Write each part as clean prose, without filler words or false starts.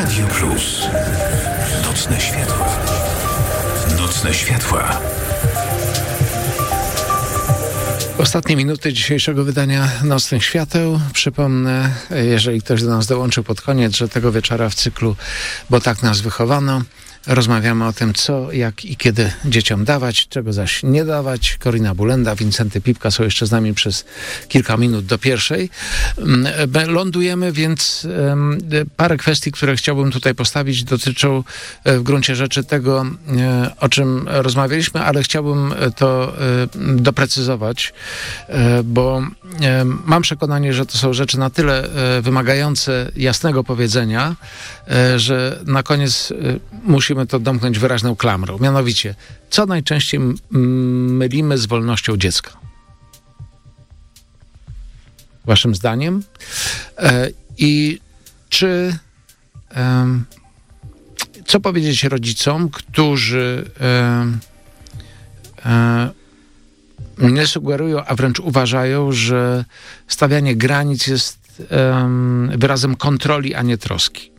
Radio Plus. Nocne światła. Nocne światła. Ostatnie minuty dzisiejszego wydania Nocnych Świateł. Przypomnę, jeżeli ktoś do nas dołączył pod koniec, że tego wieczora w cyklu Bo tak nas wychowano rozmawiamy o tym, co, jak i kiedy dzieciom dawać, czego zaś nie dawać. Korina Bulenda, Wincenty Pipka są jeszcze z nami przez kilka minut do pierwszej. Lądujemy, więc parę kwestii, które chciałbym tutaj postawić, dotyczą w gruncie rzeczy tego, o czym rozmawialiśmy, ale chciałbym to doprecyzować, bo mam przekonanie, że to są rzeczy na tyle wymagające jasnego powiedzenia, że na koniec musimy to domknąć wyraźną klamrą. Mianowicie, co najczęściej mylimy z wolnością dziecka? Waszym zdaniem? I czy co powiedzieć rodzicom, którzy nie sugerują, a wręcz uważają, że stawianie granic jest wyrazem kontroli, a nie troski?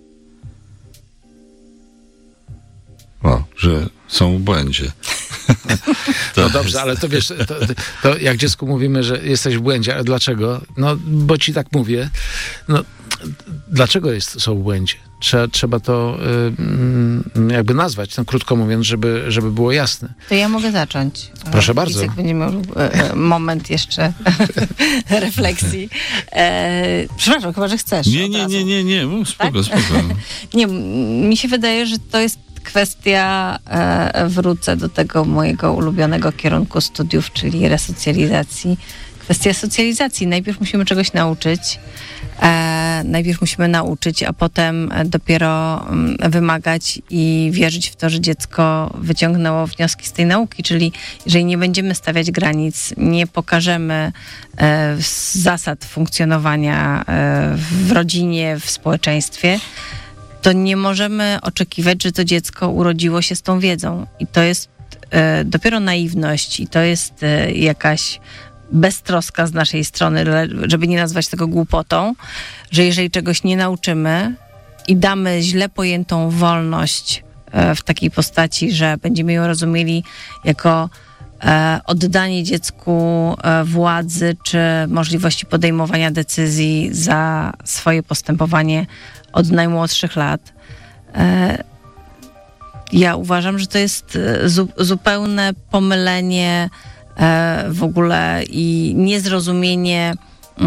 O, że są w błędzie. No dobrze, ale to wiesz, to jak dziecku mówimy, że jesteś w błędzie, ale dlaczego? No, bo ci tak mówię. No, dlaczego są w błędzie? Trzeba to jakby nazwać, no, krótko mówiąc, żeby było jasne. To ja mogę zacząć. Proszę bardzo. Wicek będzie miał moment jeszcze refleksji. Przepraszam, chyba, że chcesz. Nie, spoko. Nie, mi się wydaje, że to jest kwestia, wrócę do tego mojego ulubionego kierunku studiów, czyli resocjalizacji. Kwestia socjalizacji. Najpierw musimy czegoś nauczyć. Najpierw musimy nauczyć, a potem dopiero wymagać i wierzyć w to, że dziecko wyciągnęło wnioski z tej nauki. Czyli jeżeli nie będziemy stawiać granic, nie pokażemy zasad funkcjonowania w rodzinie, w społeczeństwie, to nie możemy oczekiwać, że to dziecko urodziło się z tą wiedzą. I to jest dopiero naiwność i to jest jakaś beztroska z naszej strony, żeby nie nazwać tego głupotą, że jeżeli czegoś nie nauczymy i damy źle pojętą wolność w takiej postaci, że będziemy ją rozumieli jako oddanie dziecku władzy czy możliwości podejmowania decyzji za swoje postępowanie od najmłodszych lat. Ja uważam, że to jest zupełne pomylenie w ogóle i niezrozumienie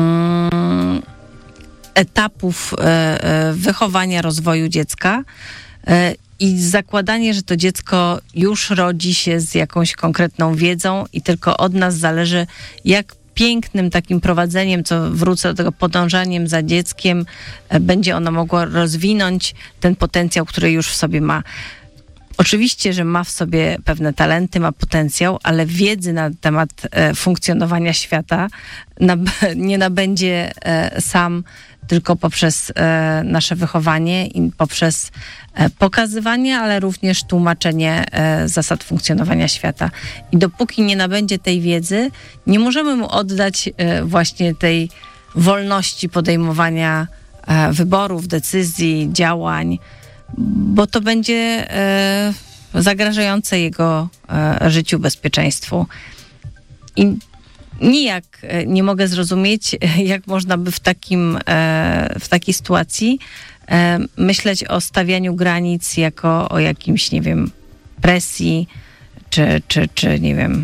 etapów wychowania, rozwoju dziecka i zakładanie, że to dziecko już rodzi się z jakąś konkretną wiedzą i tylko od nas zależy, jak pięknym takim prowadzeniem, co wrócę do tego, podążaniem za dzieckiem, będzie ono mogło rozwinąć ten potencjał, który już w sobie ma. Oczywiście, że ma w sobie pewne talenty, ma potencjał, ale wiedzy na temat funkcjonowania świata nie nabędzie sam tylko poprzez nasze wychowanie i poprzez pokazywanie, ale również tłumaczenie zasad funkcjonowania świata. I dopóki nie nabędzie tej wiedzy, nie możemy mu oddać właśnie tej wolności podejmowania wyborów, decyzji, działań, bo to będzie zagrażające jego życiu, bezpieczeństwu. I nijak nie mogę zrozumieć, jak można by w takiej sytuacji myśleć o stawianiu granic jako o jakimś, nie wiem, presji, czy nie wiem,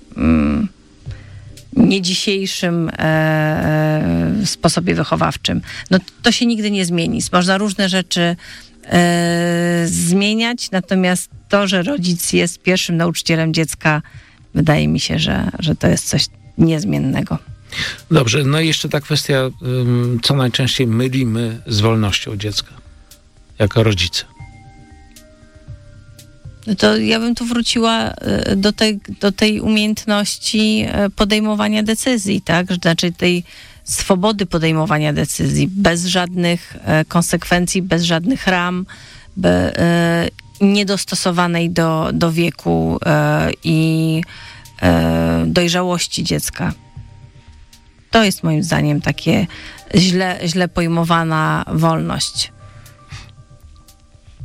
nie dzisiejszym sposobie wychowawczym. No to się nigdy nie zmieni. Można różne rzeczy zmieniać, natomiast to, że rodzic jest pierwszym nauczycielem dziecka, wydaje mi się, że to jest coś niezmiennego. Dobrze, no i jeszcze ta kwestia, co najczęściej mylimy z wolnością dziecka jako rodzice. No to ja bym tu wróciła do tej umiejętności podejmowania decyzji, tak? Znaczy tej swobody podejmowania decyzji, bez żadnych konsekwencji, bez żadnych ram, niedostosowanej do wieku i dojrzałości dziecka. To jest moim zdaniem takie źle pojmowana wolność.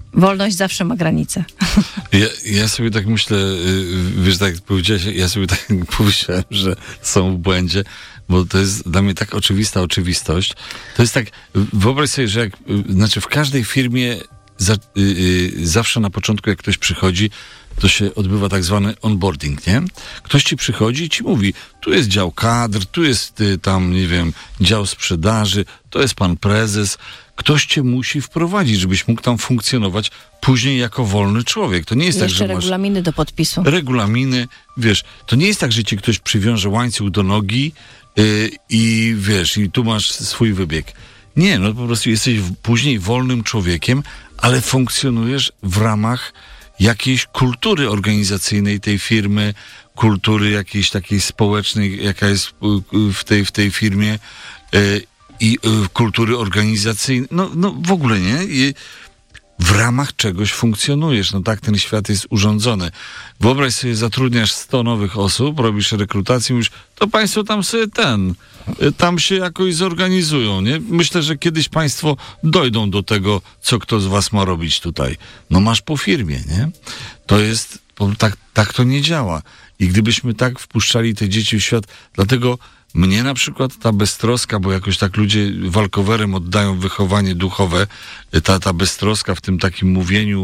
Wolność zawsze ma granice. Ja sobie tak myślę, wiesz, tak jak powiedziałeś, ja sobie tak powiedziałem, że są w błędzie, bo to jest dla mnie tak oczywista oczywistość. To jest tak, wyobraź sobie, że w każdej firmie zawsze na początku, jak ktoś przychodzi, to się odbywa tak zwany onboarding, nie? Ktoś ci przychodzi i ci mówi, tu jest dział kadr, tu jest tam, nie wiem, dział sprzedaży, to jest pan prezes. Ktoś cię musi wprowadzić, żebyś mógł tam funkcjonować później jako wolny człowiek. To nie jest tak, że masz regulaminy do podpisu. Regulaminy, wiesz, to nie jest tak, że ci ktoś przywiąże łańcuch do nogi i wiesz, i tu masz swój wybieg. Nie, no po prostu jesteś później wolnym człowiekiem, ale funkcjonujesz w ramach jakiejś kultury organizacyjnej tej firmy, kultury jakiejś takiej społecznej, jaka jest w tej firmie i kultury organizacyjnej. No w ogóle nie. I w ramach czegoś funkcjonujesz. No tak ten świat jest urządzony. Wyobraź sobie, zatrudniasz 100 nowych osób, robisz rekrutację, mówisz, to państwo tam sobie tam się jakoś zorganizują, nie? Myślę, że kiedyś państwo dojdą do tego, co kto z was ma robić tutaj. No masz po firmie, nie? To jest, tak to nie działa. I gdybyśmy tak wpuszczali te dzieci w świat, dlatego mnie na przykład ta beztroska, bo jakoś tak ludzie walkowerem oddają wychowanie duchowe, ta beztroska w tym takim mówieniu,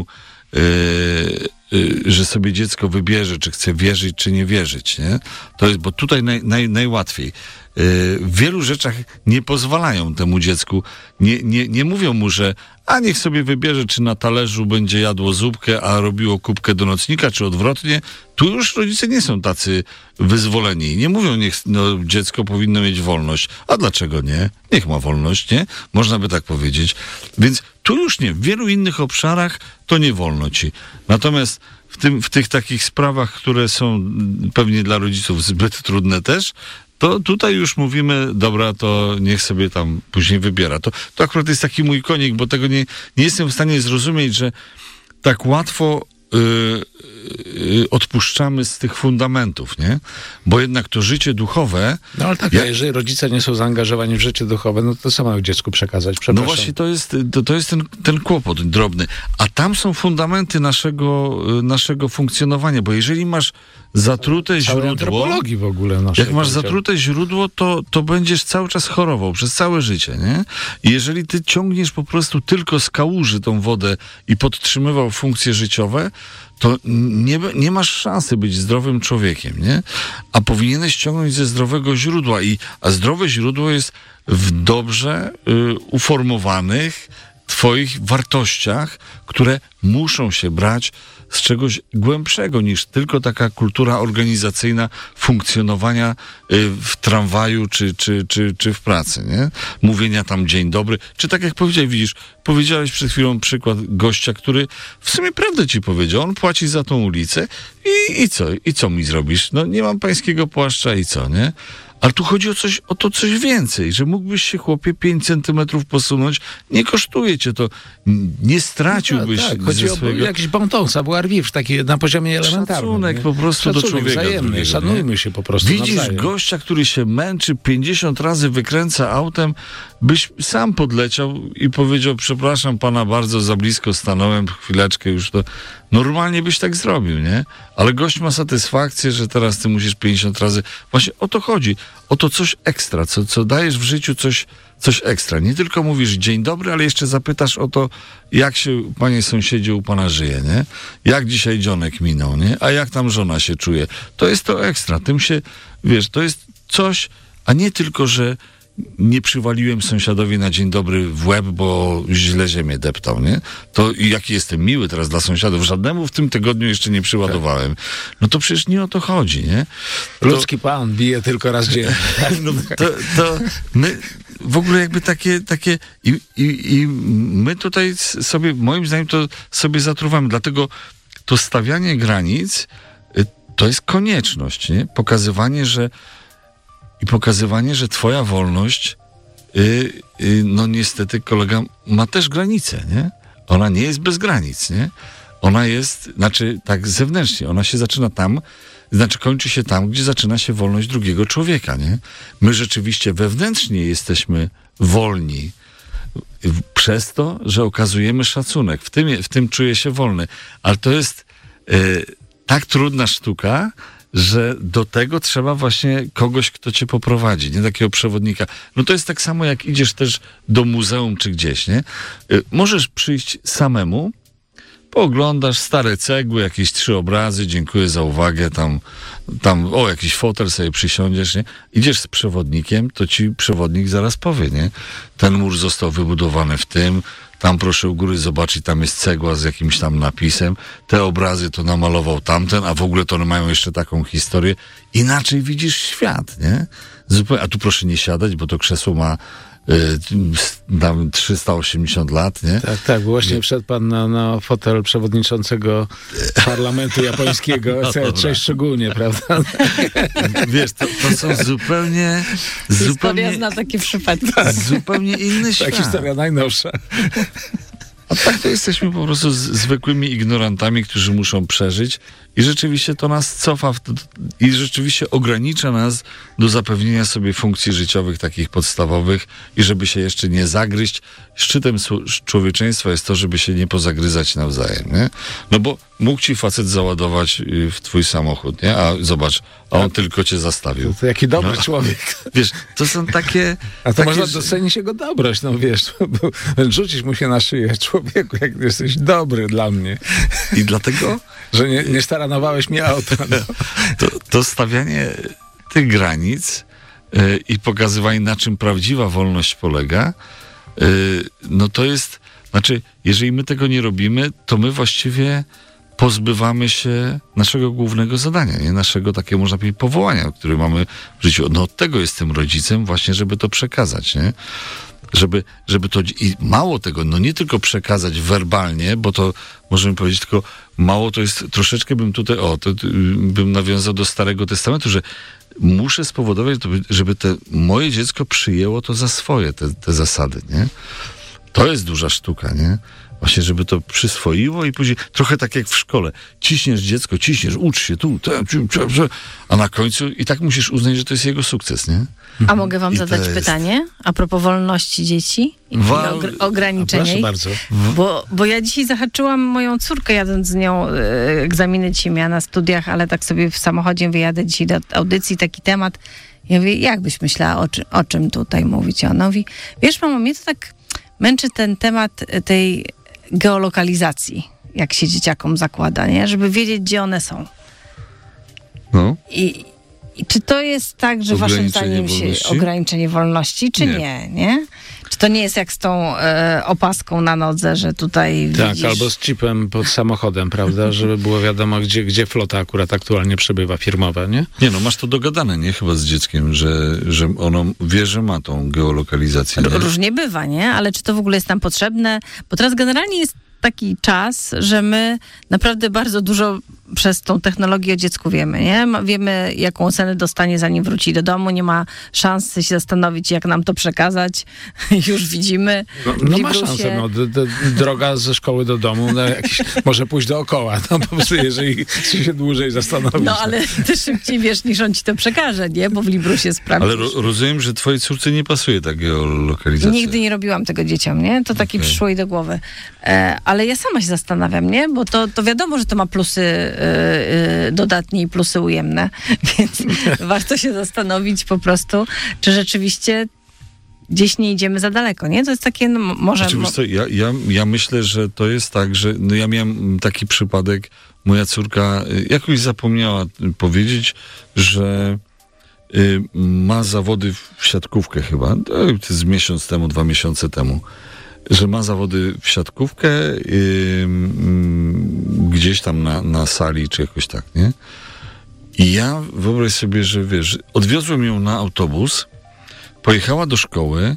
że sobie dziecko wybierze, czy chce wierzyć, czy nie wierzyć, nie? To jest, bo tutaj najłatwiej. W wielu rzeczach nie pozwalają temu dziecku, nie mówią mu, że niech sobie wybierze, czy na talerzu będzie jadło zupkę, a robiło kubkę do nocnika, czy odwrotnie. Tu już rodzice nie są tacy wyzwoleni. Nie mówią, dziecko powinno mieć wolność. A dlaczego nie? Niech ma wolność, nie? Można by tak powiedzieć. Więc tu już nie. W wielu innych obszarach to nie wolno ci. Natomiast w tych takich sprawach, które są pewnie dla rodziców zbyt trudne też, to tutaj już mówimy, dobra, to niech sobie tam później wybiera. To akurat jest taki mój konik, bo tego nie jestem w stanie zrozumieć, że tak łatwo odpuszczamy z tych fundamentów, nie? Bo jednak to życie duchowe... No ale tak, jeżeli rodzice nie są zaangażowani w życie duchowe, no to co mają dziecku przekazać? No właśnie to jest ten kłopot drobny. A tam są fundamenty naszego funkcjonowania, bo jeżeli masz zatrute źródło... antropologii w ogóle naszej. Jak masz zatrute źródło, to będziesz cały czas chorował przez całe życie, nie? I jeżeli ty ciągniesz po prostu tylko z kałuży tą wodę i podtrzymywał funkcje życiowe, to nie masz szansy być zdrowym człowiekiem, nie? A powinieneś ciągnąć ze zdrowego źródła. A zdrowe źródło jest w dobrze uformowanych twoich wartościach, które muszą się brać z czegoś głębszego niż tylko taka kultura organizacyjna funkcjonowania w tramwaju czy w pracy, nie? Mówienia tam dzień dobry. Czy tak jak powiedziałeś przed chwilą przykład gościa, który w sumie prawdę ci powiedział. On płaci za tą ulicę i co? I co mi zrobisz? No nie mam pańskiego płaszcza i co, nie? Ale tu chodzi o to coś więcej, że mógłbyś się, chłopie, 5 centymetrów posunąć, nie kosztuje cię to, nie straciłbyś chodzi swojego... o jakiś bon ça była rwicz, taki na poziomie elementarnym. Szacunek po prostu do człowieka wzajemny, szanujmy się po prostu Widzisz nawzajem. Gościa, który się męczy, 50 razy wykręca autem, byś sam podleciał i powiedział, przepraszam pana bardzo, za blisko stanąłem, chwileczkę już to... Normalnie byś tak zrobił, nie? Ale gość ma satysfakcję, że teraz ty musisz 50 razy... Właśnie o to chodzi. O to coś ekstra, co dajesz w życiu, coś ekstra. Nie tylko mówisz dzień dobry, ale jeszcze zapytasz o to, jak się, panie sąsiedzie, u pana żyje, nie? Jak dzisiaj dzionek minął, nie? A jak tam żona się czuje? To jest to ekstra. Tym się, wiesz, to jest coś, a nie tylko, że nie przywaliłem sąsiadowi na dzień dobry w łeb, bo źle ziemię deptał, nie? To jaki jestem miły teraz dla sąsiadów. Żadnemu w tym tygodniu jeszcze nie przyładowałem. No to przecież nie o to chodzi, nie? Ludzki pan bije tylko raz dziennie. No, to my w ogóle jakby takie i my tutaj sobie, moim zdaniem, to sobie zatruwamy. Dlatego to stawianie granic to jest konieczność, nie? Pokazywanie, że twoja wolność, no niestety, kolega, ma też granice, nie? Ona nie jest bez granic, nie? Ona jest, tak zewnętrznie, ona się zaczyna tam, kończy się tam, gdzie zaczyna się wolność drugiego człowieka, nie? My rzeczywiście wewnętrznie jesteśmy wolni Przez to, że okazujemy szacunek. W tym czuję się wolny. Ale to jest tak trudna sztuka, że do tego trzeba właśnie kogoś, kto cię poprowadzi, nie takiego przewodnika. No to jest tak samo, jak idziesz też do muzeum czy gdzieś, nie? Możesz przyjść samemu, pooglądasz stare cegły, jakieś 3 obrazy, dziękuję za uwagę, tam jakiś fotel sobie przysiądziesz, nie? Idziesz z przewodnikiem, to ci przewodnik zaraz powie, nie? Ten mur został wybudowany w tym, tam proszę u góry zobaczyć, tam jest cegła z jakimś tam napisem, te obrazy to namalował tamten, a w ogóle to one mają jeszcze taką historię. Inaczej widzisz świat, nie? Zupełnie, a tu proszę nie siadać, bo to krzesło ma 380 lat, nie? Tak, właśnie wszedł pan na fotel przewodniczącego parlamentu japońskiego, cześć szczególnie, prawda? Wiesz, to są zupełnie... Historia zna takie przypadki. Zupełnie inny świat. Tak, historia najnowsza. A tak to jesteśmy po prostu zwykłymi ignorantami, którzy muszą przeżyć i rzeczywiście to nas cofa i rzeczywiście ogranicza nas do zapewnienia sobie funkcji życiowych takich podstawowych i żeby się jeszcze nie zagryźć. Szczytem człowieczeństwa jest to, żeby się nie pozagryzać nawzajem, nie? No bo mógł ci facet załadować w twój samochód, nie? A zobacz, on tylko cię zastawił. To jaki dobry człowiek. Wiesz, to są takie... A to można docenić jego dobroć, no wiesz, bo rzucić mu się na szyję, człowieku, jak jesteś dobry dla mnie. I dlatego... Że nie staranowałeś mi auta. No. To stawianie tych granic i pokazywanie, na czym prawdziwa wolność polega, no to jest, znaczy, jeżeli my tego nie robimy, to my właściwie pozbywamy się naszego głównego zadania, nie? Naszego takiego, można powiedzieć, powołania, które mamy w życiu. No od tego jestem rodzicem właśnie, żeby to przekazać, nie? Żeby to, i mało tego, no nie tylko przekazać werbalnie, bo to możemy powiedzieć, tylko mało to jest, troszeczkę bym tutaj, bym nawiązał do Starego Testamentu, że muszę spowodować, żeby moje dziecko przyjęło to za swoje, te zasady, nie? To jest duża sztuka, nie? Właśnie, żeby to przyswoiło i później, trochę tak jak w szkole, ciśniesz dziecko, ucz się tu, a na końcu i tak musisz uznać, że to jest jego sukces, nie? A mogę wam zadać pytanie a propos wolności dzieci i ograniczenia? Proszę bardzo. Bo ja dzisiaj zahaczyłam moją córkę, jadąc z nią, egzaminy dzisiaj miała na studiach, ale tak sobie w samochodzie wyjadę dzisiaj do audycji, taki temat. Ja mówię, jak byś myślała, o czym tutaj mówić? Ona mówi, wiesz mamo, mnie to tak męczy ten temat tej geolokalizacji, jak się dzieciakom zakłada, nie? Żeby wiedzieć, gdzie one są. No. I czy to jest tak, że waszym zdaniem się ograniczenie wolności, czy nie? Czy to nie jest jak z tą opaską na nodze, że tutaj tak, widzisz... albo z chipem pod samochodem, prawda? Żeby było wiadomo, gdzie flota akurat aktualnie przebywa, firmowa, nie? Nie, no masz to dogadane, nie? Chyba z dzieckiem, że ono wie, że ma tą geolokalizację. Różnie bywa, nie? Ale czy to w ogóle jest nam potrzebne? Bo teraz generalnie jest taki czas, że my naprawdę bardzo dużo przez tą technologię o dziecku wiemy, nie? Wiemy, jaką ocenę dostanie, zanim wróci do domu. Nie ma szansy się zastanowić, jak nam to przekazać. Już widzimy. No ma szansę. No, droga ze szkoły do domu może pójść dookoła. No po prostu, jeżeli się dłużej zastanowić. No ale ty szybciej wiesz, niż on ci to przekaże, nie? Bo w Librusie sprawdzisz. Ale rozumiem, że twojej córce nie pasuje ta geolokalizacja. Nigdy nie robiłam tego dzieciom, nie? To takie przyszło jej do głowy. Ale ja sama się zastanawiam, nie? Bo to wiadomo, że to ma plusy dodatnie i plusy ujemne, więc warto się zastanowić po prostu, czy rzeczywiście gdzieś nie idziemy za daleko, nie? To jest takie, no może... Oczywiście, ja myślę, że to jest tak, że no ja miałem taki przypadek, moja córka jakoś zapomniała powiedzieć, że ma zawody w siatkówkę chyba, to z miesiąc temu, 2 miesiące temu, że ma zawody w siatkówkę gdzieś tam na sali, czy jakoś tak, nie? I ja wyobraź sobie, że wiesz, odwiozłem ją na autobus, pojechała do szkoły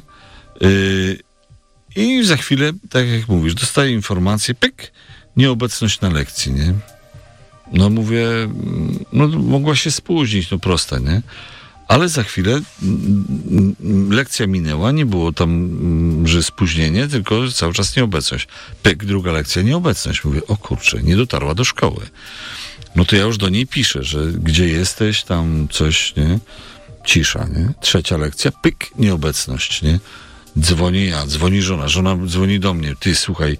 i za chwilę, tak jak mówisz, dostaje informację, pyk, nieobecność na lekcji, nie? No mówię, no mogła się spóźnić, no proste, nie? Ale za chwilę lekcja minęła, nie było tam, że spóźnienie, tylko cały czas nieobecność. Pyk, druga lekcja, nieobecność. Mówię, o kurczę, nie dotarła do szkoły. No to ja już do niej piszę, że gdzie jesteś, tam coś, nie? Cisza, nie? Trzecia lekcja, pyk, nieobecność, nie? Dzwonię ja, dzwoni żona dzwoni do mnie. Ty, słuchaj,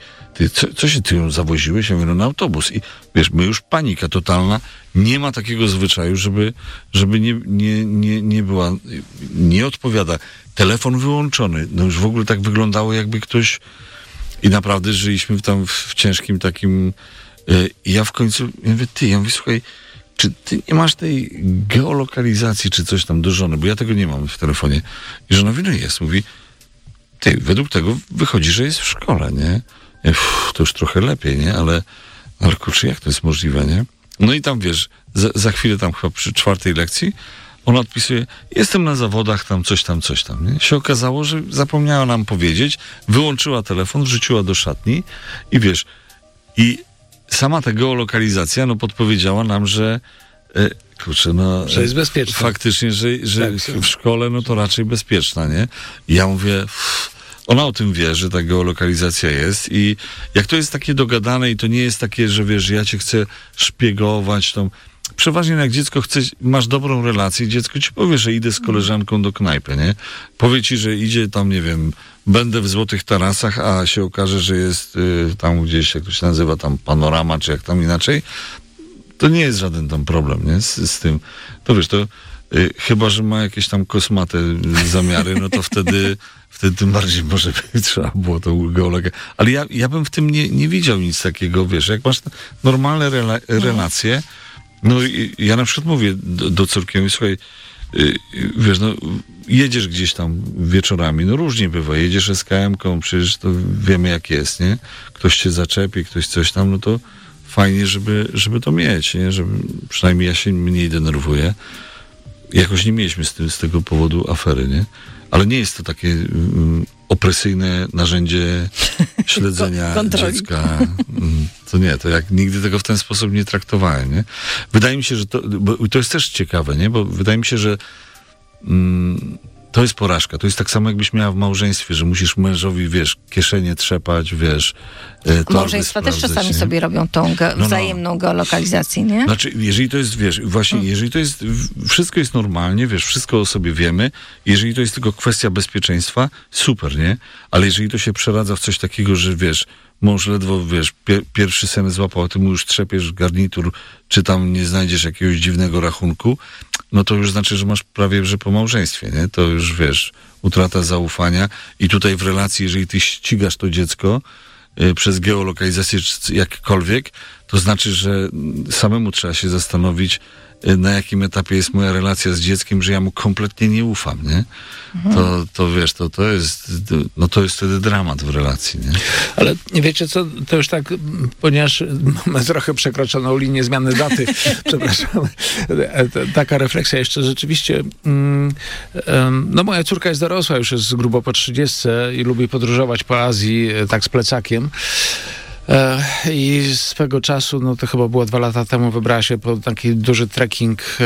ty ją zawoziłeś? Ja mówię, no na autobus. I wiesz, my już panika totalna. Nie ma takiego zwyczaju, żeby nie była, nie odpowiada. Telefon wyłączony. No już w ogóle tak wyglądało, jakby ktoś... I naprawdę żyliśmy tam w ciężkim takim... I ja w końcu, ja mówię, słuchaj, czy ty nie masz tej geolokalizacji, czy coś tam do żony? Bo ja tego nie mam w telefonie. I żona mówi, no jest. Mówi, ty, według tego wychodzi, że jest w szkole, nie? To już trochę lepiej, nie? Ale kurczę, jak to jest możliwe, nie? No i tam, wiesz, za chwilę tam chyba przy 4. lekcji ona odpisuje, jestem na zawodach, tam, coś tam, nie? Się okazało, że zapomniała nam powiedzieć, wyłączyła telefon, wrzuciła do szatni i wiesz, i sama ta geolokalizacja, no podpowiedziała nam, że kurczę, no... Że jest bezpieczna. Faktycznie, że w szkole, no to raczej bezpieczna, nie? I ja mówię... Ona o tym wie, że ta geolokalizacja jest i jak to jest takie dogadane i to nie jest takie, że wiesz, że ja cię chcę szpiegować, to przeważnie jak dziecko chce, masz dobrą relację, dziecko ci powie, że idę z koleżanką do knajpy, nie? Powie ci, że idzie tam, nie wiem, będę w Złotych Tarasach, a się okaże, że jest tam gdzieś, jak to się nazywa, tam Panorama, czy jak tam inaczej, to nie jest żaden tam problem, nie? Z tym. To wiesz, to chyba, że ma jakieś tam kosmate zamiary, no to wtedy tym bardziej może by trzeba było tą geologię. Ale ja bym w tym nie widział nic takiego, wiesz, jak masz normalne relacje, no i ja na przykład mówię do córki, słuchaj, wiesz, no jedziesz gdzieś tam wieczorami, no różnie bywa, jedziesz SKM-ką, przecież to wiemy jak jest, nie? Ktoś cię zaczepi, ktoś coś tam, no to fajnie, żeby to mieć, nie? Żeby, przynajmniej ja się mniej denerwuję. Jakoś nie mieliśmy z tego powodu afery, nie? Ale nie jest to takie opresyjne narzędzie śledzenia dziecka. To nie, to jak nigdy tego w ten sposób nie traktowałem, nie? Wydaje mi się, że bo to jest też ciekawe, nie? Bo wydaje mi się, że to jest porażka. To jest tak samo, jakbyś miała w małżeństwie, że musisz mężowi, wiesz, kieszenie trzepać, wiesz, małżeństwa też czasami nie? sobie robią tą wzajemną geolokalizację, nie? Znaczy, jeżeli to jest, wiesz, właśnie, jeżeli to jest, wszystko jest normalnie, wiesz, wszystko o sobie wiemy, jeżeli to jest tylko kwestia bezpieczeństwa, super, nie? Ale jeżeli to się przeradza w coś takiego, że wiesz, mąż ledwo, wiesz, pierwszy sen złapał, a ty mu już trzepiesz garnitur, czy tam nie znajdziesz jakiegoś dziwnego rachunku, no to już znaczy, że masz prawie, że po małżeństwie, nie? To już, wiesz, utrata zaufania i tutaj w relacji, jeżeli ty ścigasz to dziecko przez geolokalizację czy jakkolwiek, to znaczy, że samemu trzeba się zastanowić, na jakim etapie jest moja relacja z dzieckiem, że ja mu kompletnie nie ufam, nie? To wiesz, to jest wtedy dramat w relacji, nie? Ale wiecie co, to już tak, ponieważ mamy trochę przekroczoną linię zmiany daty, przepraszam, taka refleksja jeszcze rzeczywiście, no moja córka jest dorosła, już jest grubo po 30 i lubi podróżować po Azji tak z plecakiem. I swego czasu, no to chyba było 2 lata temu, wybrała się po taki duży trekking